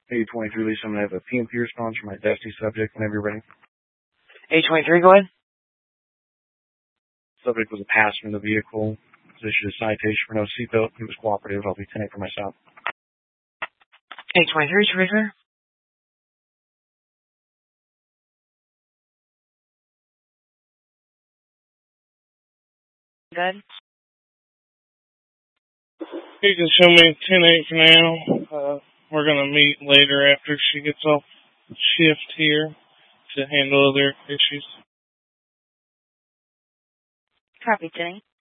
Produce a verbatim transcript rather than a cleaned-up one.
eight twenty-three, Lisa, I'm going to have a P M P response for my Destiny subject whenever you're ready. eight twenty-three, go ahead. Subject was a passenger in the vehicle. Was issued a citation for no seatbelt. He was cooperative. I'll be ten eight for myself. eight twenty-three, trigger. Good. You can show me ten eight for now. Uh, we're going to meet later after she gets off shift here to handle other issues. Copy, ten eight.